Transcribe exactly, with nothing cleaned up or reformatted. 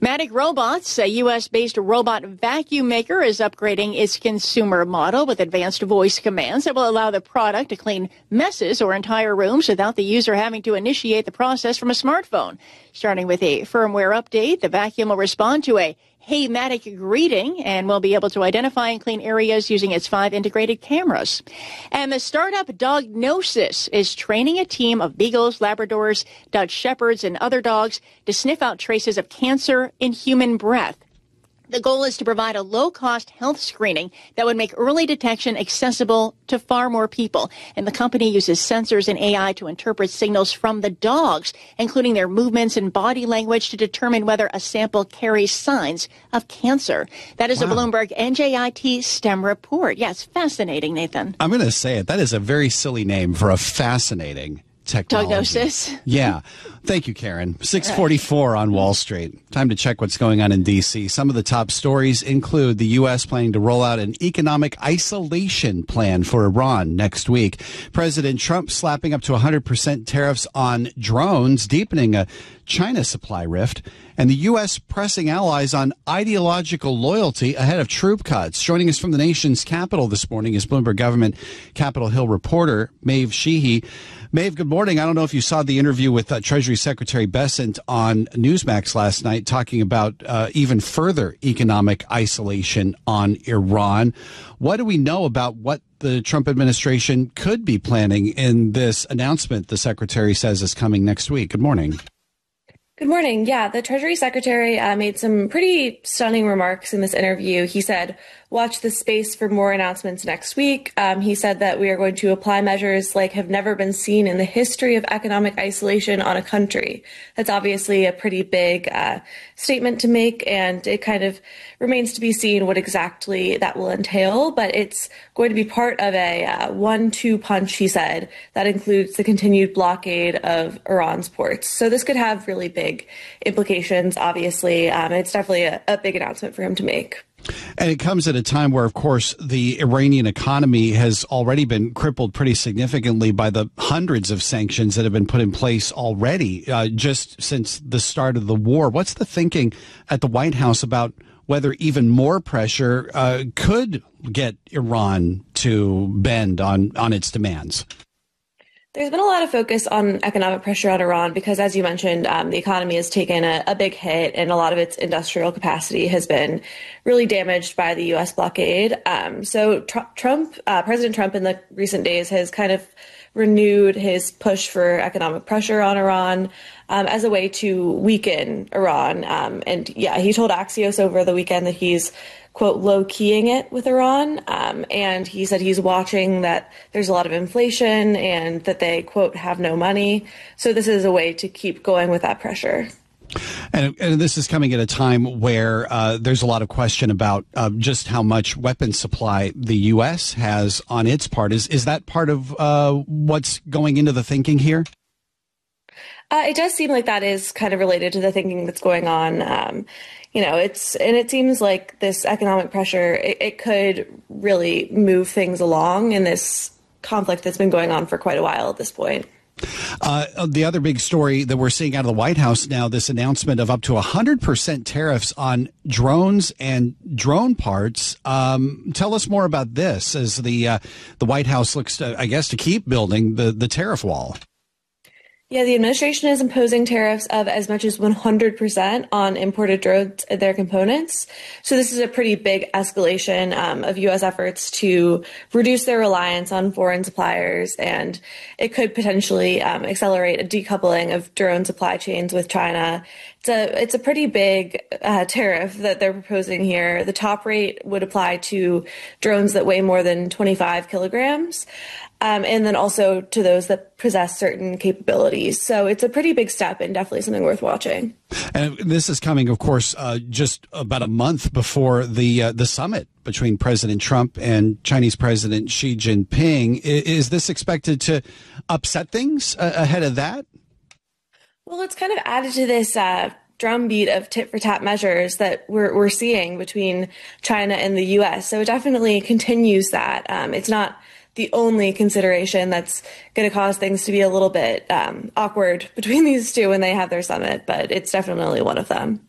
Matic Robots, a U S-based robot vacuum maker, is upgrading its consumer model with advanced voice commands that will allow the product to clean messes or entire rooms without the user having to initiate the process from a smartphone. Starting with a firmware update, the vacuum will respond to a "Hey Matic" greeting and will be able to identify and clean areas using its five integrated cameras. And the startup Dognosis is training a team of beagles, Labradors, Dutch Shepherds, and other dogs to sniff out traces of cancer in human breath. The goal is to provide a low-cost health screening that would make early detection accessible to far more people. And the company uses sensors and A I to interpret signals from the dogs, including their movements and body language, to determine whether a sample carries signs of cancer. That is wow. a Bloomberg N J I T STEM report. Yeah, it's fascinating, Nathan. I'm going to say it. That is a very silly name for a fascinating technology. Dognosis. Yeah. Thank you, Karen. six forty-four on Wall Street. Time to check what's going on in D C. Some of the top stories include the U S planning to roll out an economic isolation plan for Iran next week. President Trump slapping up to one hundred percent tariffs on drones, deepening a China supply rift, and the U S pressing allies on ideological loyalty ahead of troop cuts. Joining us from the nation's capital this morning is Bloomberg Government Capitol Hill reporter Maeve Sheehy. Maeve, good morning. I don't know if you saw the interview with uh, Treasury Secretary Bessent on Newsmax last night, talking about uh, even further economic isolation on Iran. What do we know about what the Trump administration could be planning in this announcement the Secretary says is coming next week? Good morning. Good morning. Yeah, the Treasury Secretary uh, made some pretty stunning remarks in this interview. He said, watch this space for more announcements next week. Um, he said that we are going to apply measures like have never been seen in the history of economic isolation on a country. That's obviously a pretty big uh, statement to make, and it kind of remains to be seen what exactly that will entail. But it's going to be part of a uh, one two punch, he said, that includes the continued blockade of Iran's ports. So this could have really big implications, obviously. Um, it's definitely a, a big announcement for him to make. And it comes at a time where, of course, the Iranian economy has already been crippled pretty significantly by the hundreds of sanctions that have been put in place already uh, just since the start of the war. What's the thinking at the White House about whether even more pressure uh, could get Iran to bend on, on its demands? There's been a lot of focus on economic pressure on Iran because, as you mentioned, um, the economy has taken a, a big hit and a lot of its industrial capacity has been really damaged by the U S blockade. Um, so tr- Trump, uh, President Trump in the recent days has kind of renewed his push for economic pressure on Iran um, as a way to weaken Iran. Um, and yeah, he told Axios over the weekend that he's, quote, low-keying it with Iran. Um, and he said he's watching that there's a lot of inflation and that they, quote, have no money. So this is a way to keep going with that pressure. And, and this is coming at a time where uh, there's a lot of question about uh, just how much weapon supply the U S has on its part. Is is that part of uh, what's going into the thinking here? Uh, it does seem like that is kind of related to the thinking that's going on. Um, you know, it's and it seems like this economic pressure, it, it could really move things along in this conflict that's been going on for quite a while at this point. Uh, the other big story that we're seeing out of the White House now, this announcement of up to one hundred percent tariffs on drones and drone parts. Um, tell us more about this as the uh, the White House looks, to, I guess, to keep building the, the tariff wall. Yeah, the administration is imposing tariffs of as much as one hundred percent on imported drones and their components. So this is a pretty big escalation um, of U S efforts to reduce their reliance on foreign suppliers, and it could potentially um, accelerate a decoupling of drone supply chains with China. It's a, it's a pretty big uh, tariff that they're proposing here. The top rate would apply to drones that weigh more than twenty-five kilograms. Um, and then also to those that possess certain capabilities. So it's a pretty big step and definitely something worth watching. And this is coming, of course, uh, just about a month before the uh, the summit between President Trump and Chinese President Xi Jinping. Is, is this expected to upset things uh, ahead of that? Well, it's kind of added to this uh, drumbeat of tit-for-tat measures that we're, we're seeing between China and the U S. So it definitely continues that. Um, it's not the only consideration that's going to cause things to be a little bit um, awkward between these two when they have their summit, but it's definitely one of them.